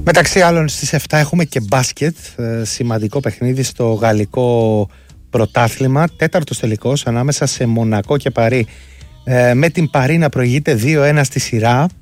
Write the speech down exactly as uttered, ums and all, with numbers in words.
Μεταξύ άλλων στις εφτά έχουμε και μπάσκετ, ε, σημαντικό παιχνίδι στο γαλλικό πρωτάθλημα, τέταρτος τελικός ανάμεσα σε Μονακό και Παρί, ε, με την Παρί να προηγείται δύο ένα στη σειρά